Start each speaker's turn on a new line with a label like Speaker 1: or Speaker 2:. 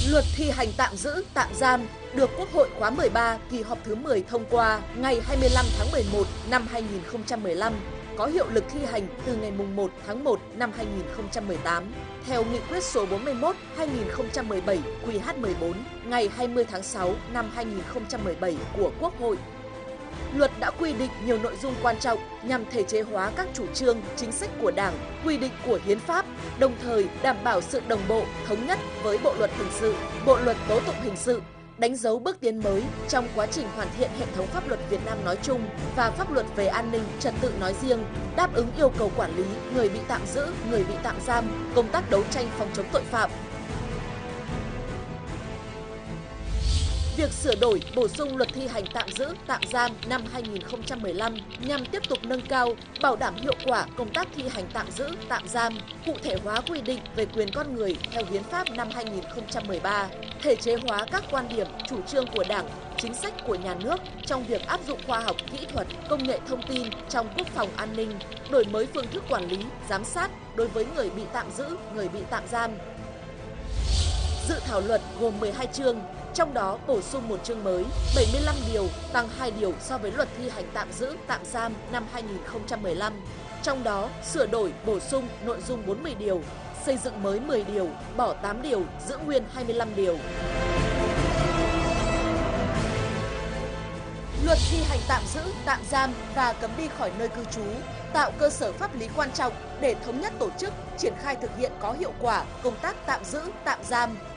Speaker 1: Luật thi hành tạm giữ, tạm giam được Quốc hội khóa 13 kỳ họp thứ 10 thông qua ngày 25 tháng 11 năm 2015, có hiệu lực thi hành từ ngày 1 tháng 1 năm 2018, theo Nghị quyết số 41/2017 QH14 ngày 20 tháng 6 năm 2017 của Quốc hội. Luật đã quy định nhiều nội dung quan trọng nhằm thể chế hóa các chủ trương, chính sách của Đảng, quy định của Hiến pháp, đồng thời đảm bảo sự đồng bộ, thống nhất với Bộ Luật Hình sự, Bộ Luật Tố tụng hình sự, đánh dấu bước tiến mới trong quá trình hoàn thiện hệ thống pháp luật Việt Nam nói chung và pháp luật về an ninh, trật tự nói riêng, đáp ứng yêu cầu quản lý người bị tạm giữ, người bị tạm giam, công tác đấu tranh phòng chống tội phạm. Việc sửa đổi, bổ sung luật thi hành tạm giữ, tạm giam năm 2015 nhằm tiếp tục nâng cao, bảo đảm hiệu quả công tác thi hành tạm giữ, tạm giam, cụ thể hóa quy định về quyền con người theo Hiến pháp năm 2013, thể chế hóa các quan điểm, chủ trương của Đảng, chính sách của nhà nước trong việc áp dụng khoa học, kỹ thuật, công nghệ thông tin trong quốc phòng an ninh, đổi mới phương thức quản lý, giám sát đối với người bị tạm giữ, người bị tạm giam. Dự thảo luật gồm 12 chương, trong đó bổ sung một chương mới, 75 điều, tăng 2 điều so với luật thi hành tạm giữ, tạm giam năm 2015. Trong đó, sửa đổi, bổ sung nội dung 40 điều, xây dựng mới 10 điều, bỏ 8 điều, giữ nguyên 25 điều. Luật thi hành tạm giữ, tạm giam và cấm đi khỏi nơi cư trú tạo cơ sở pháp lý quan trọng để thống nhất tổ chức, triển khai thực hiện có hiệu quả công tác tạm giữ, tạm giam,